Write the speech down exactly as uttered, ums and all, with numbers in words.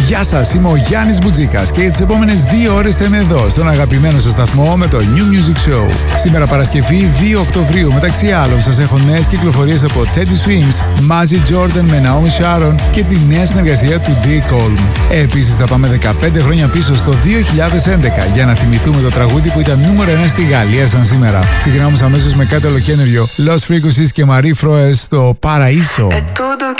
Γεια σας, είμαι ο Γιάννης Μπουτζίκας και για τις επόμενες δύο ώρες θα είμαι εδώ στον αγαπημένο σας σταθμό με το New Music Show. Σήμερα Παρασκευή δύο Οκτωβρίου, μεταξύ άλλων σας έχω νέες κυκλοφορίες από Teddy Swims, Magic Jordan με Naomi Sharon και τη νέα συνεργασία του D. Colm. Επίσης θα πάμε δεκαπέντε χρόνια πίσω στο δύο χιλιάδες έντεκα για να θυμηθούμε το τραγούδι που ήταν νούμερο ένα στη Γαλλία σαν σήμερα. Ξεκινάμε αμέσως με κάτι ολοκένουργιο, Lost Frequencies και Marie Froes στο Paraíso.